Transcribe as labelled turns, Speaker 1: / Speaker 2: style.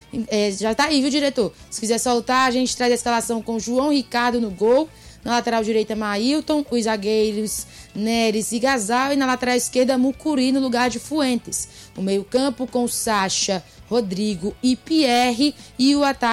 Speaker 1: Já tá aí, viu, diretor? Se quiser soltar, a gente traz a escalação com João Ricardo no gol. Na lateral direita, Maílton, os zagueiros Neres e Gasal, e na lateral esquerda, Mucuri no lugar de Fuentes. O meio campo com Sacha, Rodrigo e Pierre, e o ataque